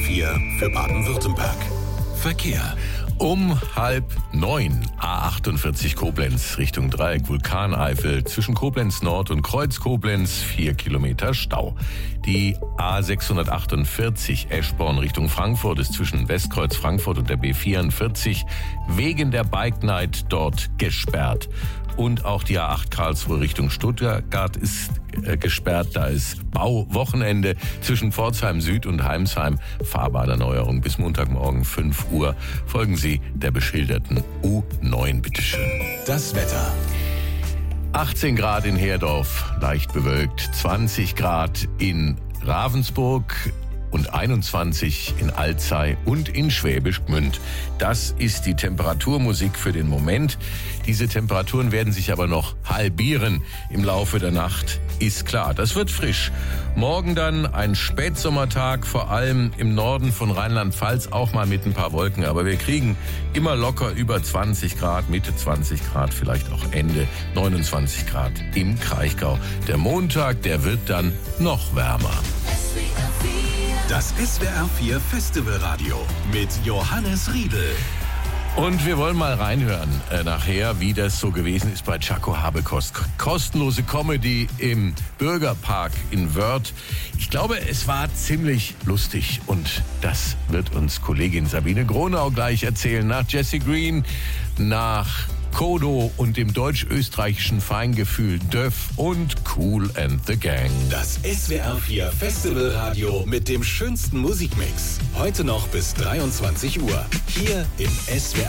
SWR4 für Baden-Württemberg. Verkehr. Um 8:30 A48 Koblenz Richtung Dreieck Vulkaneifel. Zwischen Koblenz Nord und Kreuz Koblenz 4 Kilometer Stau. Die A648 Eschborn Richtung Frankfurt ist zwischen Westkreuz Frankfurt und der B44 wegen der Bike Night dort gesperrt. Und auch die A8 Karlsruhe Richtung Stuttgart ist gesperrt. Da ist Bauwochenende zwischen Pforzheim Süd und Heimsheim. Fahrbahnerneuerung bis Montagmorgen 5 Uhr. Folgen Sie der beschilderten U9, bitteschön. Das Wetter. 18 Grad in Herdorf, leicht bewölkt. 20 Grad in Ravensburg und 21 in Alzey und in Schwäbisch Gmünd. Das ist die Temperaturmusik für den Moment. Diese Temperaturen werden sich aber noch halbieren im Laufe der Nacht, ist klar. Das wird frisch. Morgen dann ein Spätsommertag, vor allem im Norden von Rheinland-Pfalz, auch mal mit ein paar Wolken. Aber wir kriegen immer locker über 20 Grad, Mitte 20 Grad, vielleicht auch Ende 29 Grad im Kraichgau. Der Montag, der wird dann noch wärmer. Das SWR4 Festivalradio mit Johannes Riedel. Und wir wollen mal reinhören nachher, wie das so gewesen ist bei Jaco Habekost. Kostenlose Comedy im Bürgerpark in Wörth. Ich glaube, es war ziemlich lustig und das wird uns Kollegin Sabine Gronau gleich erzählen. Nach Jesse Green, nach Kodo und dem deutsch-österreichischen Feingefühl Döff und Kool and the Gang. Das SWR4 Festivalradio mit dem schönsten Musikmix. Heute noch bis 23 Uhr. Hier im SWR